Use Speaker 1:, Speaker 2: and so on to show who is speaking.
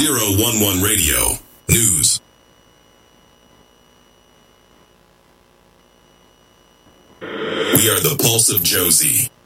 Speaker 1: 1011 Radio. News. We are the Pulse of Josie.